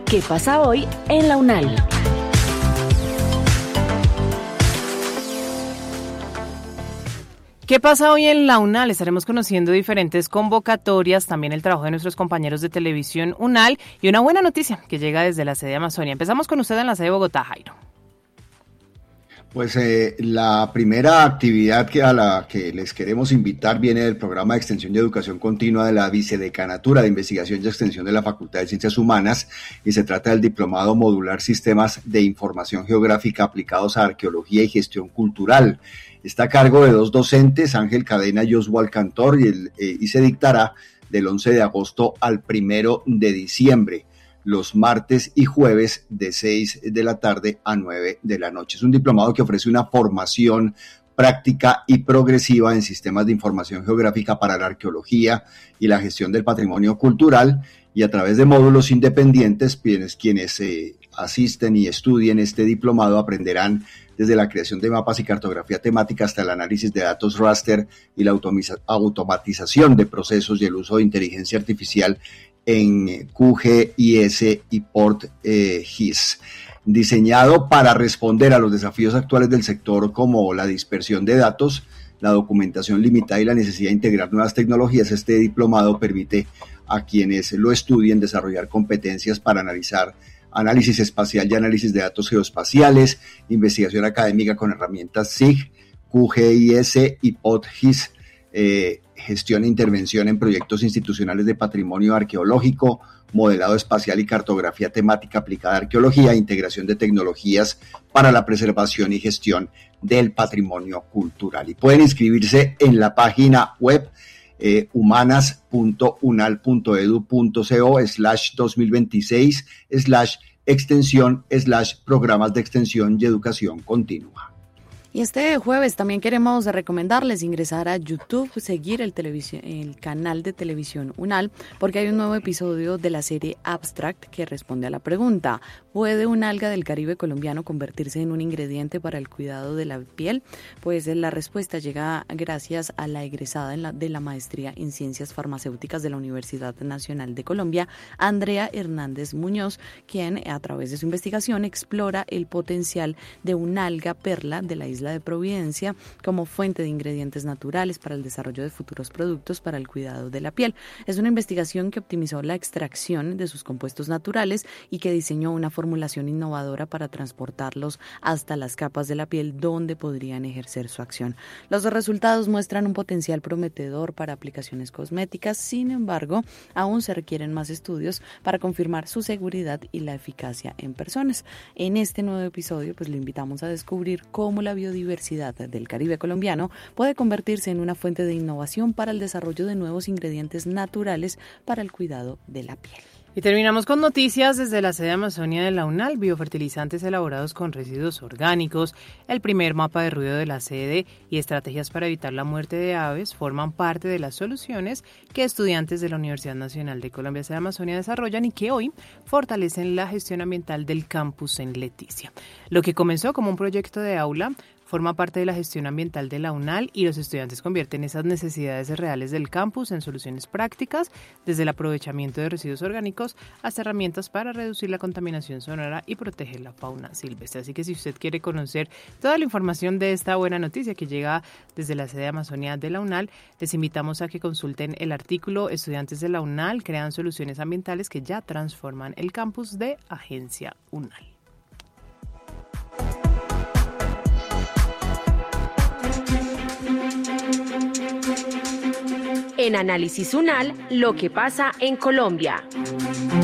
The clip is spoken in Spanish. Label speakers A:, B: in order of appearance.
A: ¿Qué pasa hoy en la UNAL?
B: ¿Qué pasa hoy en la UNAL? Estaremos conociendo diferentes convocatorias, también el trabajo de nuestros compañeros de televisión UNAL y una buena noticia que llega desde la sede de Amazonia. Empezamos con usted en la sede de Bogotá, Jairo.
C: Pues la primera actividad a la que les queremos invitar viene del programa de extensión y educación continua de la Vicedecanatura de Investigación y Extensión de la Facultad de Ciencias Humanas, y se trata del diplomado modular Sistemas de Información Geográfica aplicados a Arqueología y Gestión Cultural. Está a cargo de dos docentes, Ángel Cadena y Oswald Cantor, y se dictará del 11 de agosto al 1 de diciembre. Los martes y jueves de 6 de la tarde a 9 de la noche. Es un diplomado que ofrece una formación práctica y progresiva en sistemas de información geográfica para la arqueología y la gestión del patrimonio cultural, y a través de módulos independientes, quienes asisten y estudien este diplomado aprenderán desde la creación de mapas y cartografía temática hasta el análisis de datos raster y la automatización de procesos y el uso de inteligencia artificial en QGIS y PortGIS, diseñado para responder a los desafíos actuales del sector como la dispersión de datos, la documentación limitada y la necesidad de integrar nuevas tecnologías. Este diplomado permite a quienes lo estudien desarrollar competencias para análisis espacial y análisis de datos geoespaciales, investigación académica con herramientas SIG, QGIS y PortGIS, gestión e intervención en proyectos institucionales de patrimonio arqueológico, modelado espacial y cartografía temática aplicada a arqueología, integración de tecnologías para la preservación y gestión del patrimonio cultural. Y pueden inscribirse en la página web humanas.unal.edu.co/2026/extensión/programas de extensión y educación continua.
D: Y este jueves también queremos recomendarles ingresar a YouTube, seguir el canal de televisión UNAL, porque hay un nuevo episodio de la serie Abstract que responde a la pregunta: ¿puede un alga del Caribe colombiano convertirse en un ingrediente para el cuidado de la piel? Pues la respuesta llega gracias a la egresada de la maestría en Ciencias Farmacéuticas de la Universidad Nacional de Colombia, Andrea Hernández Muñoz, quien a través de su investigación explora el potencial de un alga perla de la isla de Providencia como fuente de ingredientes naturales para el desarrollo de futuros productos para el cuidado de la piel. Es una investigación que optimizó la extracción de sus compuestos naturales y que diseñó una formulación innovadora para transportarlos hasta las capas de la piel donde podrían ejercer su acción. Los resultados muestran un potencial prometedor para aplicaciones cosméticas, sin embargo, aún se requieren más estudios para confirmar su seguridad y la eficacia en personas. En este nuevo episodio, pues le invitamos a descubrir cómo la biodiversidad del Caribe colombiano puede convertirse en una fuente de innovación para el desarrollo de nuevos ingredientes naturales para el cuidado de la piel.
B: Y terminamos con noticias desde la sede de Amazonia de la UNAL. Biofertilizantes elaborados con residuos orgánicos, el primer mapa de ruido de la sede y estrategias para evitar la muerte de aves forman parte de las soluciones que estudiantes de la Universidad Nacional de Colombia, sede de Amazonia, desarrollan y que hoy fortalecen la gestión ambiental del campus en Leticia. Lo que comenzó como un proyecto de aula forma parte de la gestión ambiental de la UNAL y los estudiantes convierten esas necesidades reales del campus en soluciones prácticas, desde el aprovechamiento de residuos orgánicos hasta herramientas para reducir la contaminación sonora y proteger la fauna silvestre. Así que si usted quiere conocer toda la información de esta buena noticia que llega desde la sede de Amazonia de la UNAL, les invitamos a que consulten el artículo Estudiantes de la UNAL crean soluciones ambientales que ya transforman el campus de Agencia UNAL.
A: En Análisis UNAL, lo que pasa en Colombia.